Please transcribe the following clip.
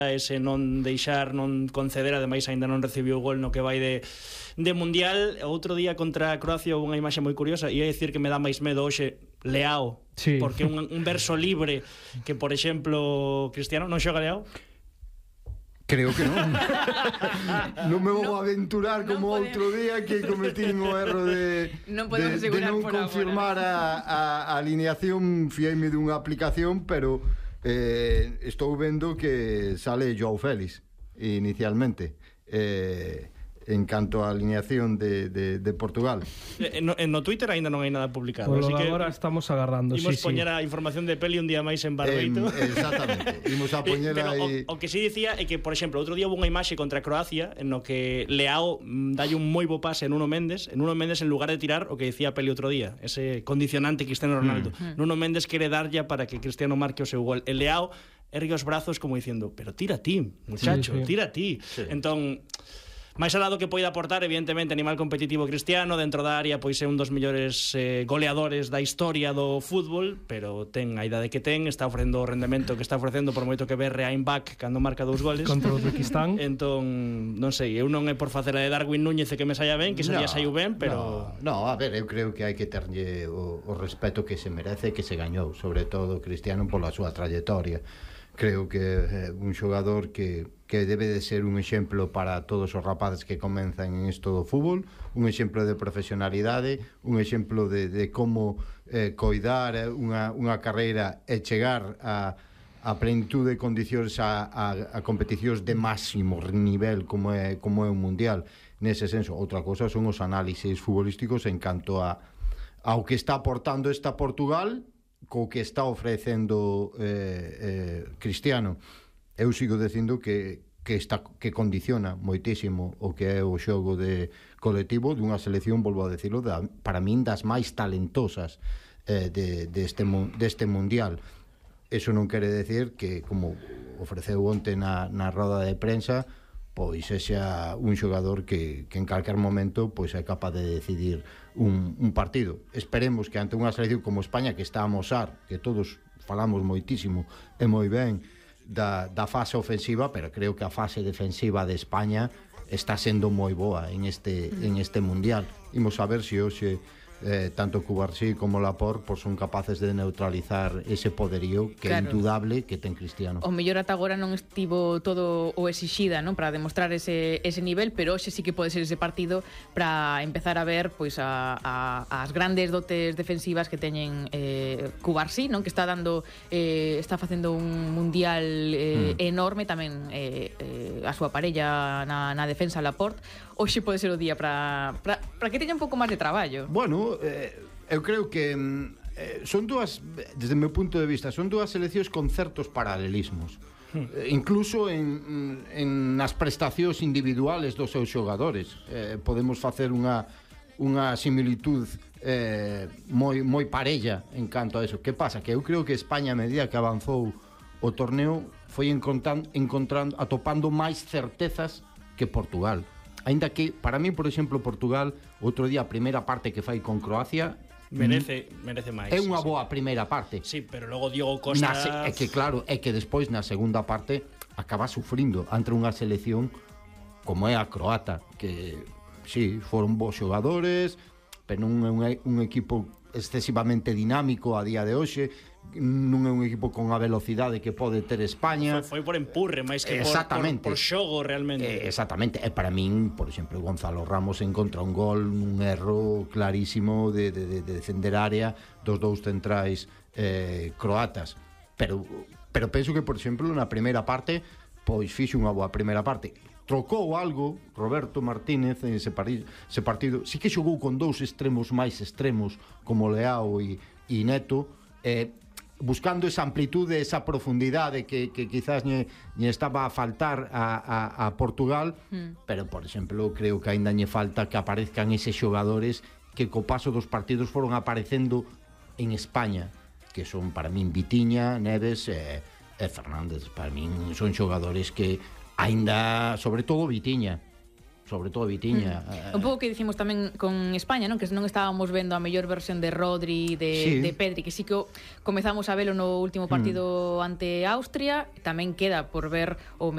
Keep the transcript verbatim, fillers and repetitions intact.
ese non deixar, non conceder, ademais aínda non recibiu o gol no que vai de, de Mundial. Outro día contra Croacia houve unha imaxe moi curiosa, ia dicir que me dá máis medo hoxe Leao, sí. Porque un, un verso libre que, por exemplo, Cristiano non xoga Leao. Creo que non. Non me vou no, aventurar como no outro día que cometín o erro de non de, de non confirmar a, a, a alineación. Fieime dunha aplicación, pero eh, estou vendo que sale Joao Félix inicialmente. Eh, en canto a alineación de, de, de Portugal. No, no Twitter ainda non hai nada publicado, Por así que agora estamos agarrando. Imos sí, poñer sí. a información de Peli un día máis en Barbeito. Eh, exactamente. Imos a poñer Pero aí. O, o que sí dicía é que, por exemplo, outro día houve unha imaxe contra Croacia en no que Leao dalle un moi bo pase a Nuno Méndez, en Nuno Méndez en lugar de tirar o que dicía Peli outro día, ese condicionante Cristiano Ronaldo. Mm. Nuno Méndez quere darlle para que Cristiano marque o seu gol. El Leao ergue os brazos como dicindo, pero tira ti, muchacho, sí, sí. tira ti. Sí. Entón, máis alá do que poida aportar, evidentemente, animal competitivo Cristiano dentro da área, pois é un dos mellores eh, goleadores da historia do fútbol, pero ten a idade que ten, está ofrecendo o rendemento que está ofrecendo, por moito que berre a back cando marca dous goles contra o Uzbekistán. Entón, non sei, eu non é por facer a de Darwin Núñez e que me saia ben, que ese no, día saiu ben, pero no, no, a ver, eu creo que hai que terlle o, o respeto que se merece, que se gañou, sobre todo Cristiano pola súa trayectoria. Creo que é eh, un xogador que, que debe de ser un exemplo para todos os rapaces que comenzan en isto do fútbol, un exemplo de profesionalidade, un exemplo de, de como eh, coidar unha, unha carreira e chegar a, a plenitud de condicións a, a, a competicións de máximo nivel como é, como é un mundial. Nese senso, outra cosa son os análisis futbolísticos en canto a ao que está aportando esta Portugal co que está ofrecendo eh, eh, Cristiano. Eu sigo dicindo que, que, está, que condiciona moitísimo o que é o xogo de colectivo dunha selección, volvo a decirlo, da, para min das máis talentosas eh, de, de este, deste mundial. Eso non quere decir que, como ofreceu onte na, na roda de prensa, pois sexa un xogador que, que en calquer momento pois é capaz de decidir un, un partido. Esperemos que ante unha selección como España, que está a amosar, que todos falamos moitísimo e moi ben da, da fase ofensiva, pero creo que a fase defensiva de España está sendo moi boa en este, en este mundial. Imos a ver se hoxe eh, tanto Cubarsí como Laporte pues, son capaces de neutralizar ese poderío que claro. É indudable que ten Cristiano. O mellor ata agora non estivo todo o exixida, non, para demostrar ese, ese nivel, pero hoxe sí que pode ser ese partido para empezar a ver pois a, a, as grandes dotes defensivas que teñen eh, Cubarsí, non, que está dando eh, está facendo un mundial eh, mm. enorme, tamén eh, eh, a súa parella na, na defensa Laporte. Hoxe pode ser o día para para que teña un pouco máis de traballo. Bueno, eh, eu creo que eh, son dúas, desde o meu punto de vista, son dúas seleccións con certos paralelismos. Hmm. Eh, incluso en, en nas prestacións individuales dos seus xogadores. Eh, podemos facer unha unha similitud eh, moi moi parella en canto a eso. Que pasa? Que eu creo que España, a medida que avanzou o torneo, foi encontrando, encontrando atopando máis certezas que Portugal. Ainda que, para mí, por exemplo, Portugal, outro día a primeira parte que fai con Croacia merece merece máis. É unha sí, boa primeira parte. Sí, pero logo Diogo Costa na se, é que claro, é que despois na segunda parte acaba sufrindo ante unha selección como é a croata, que sí, foron bons xogadores, pero non é un, un equipo excesivamente dinámico a día de hoxe, non é un equipo con a velocidade que pode ter España. Foi, foi por empurre máis que por, por, por xogo realmente. Eh, exactamente, e para min, por exemplo, Gonzalo Ramos encontra un gol, un erro clarísimo de, de, de, de defender área dos dous centrais eh, croatas, pero pero penso que, por exemplo, na primeira parte pois fixo unha boa primeira parte. Trocou algo Roberto Martínez en ese, pari, ese partido. Sí que xogou con dous extremos máis extremos como Leao e, e Neto, eh, buscando esa amplitude, esa profundidade que, que quizás lle, lle estaba a faltar a, a, a Portugal, mm. pero, por exemplo, creo que ainda lle falta que aparezcan eses xogadores que co paso dos partidos foron aparecendo en España, que son para min Vitiña, Neves e, e Fernández. Para min son xogadores que aínda, sobre todo Vitiña, sobre todo Vitiña. Mm. Un pouco que dicimos tamén con España, non? Que non estábamos vendo a mellor versión de Rodri, de, sí. de Pedri, que sí que comezamos a velo no último partido mm. ante Austria. Tamén queda por ver o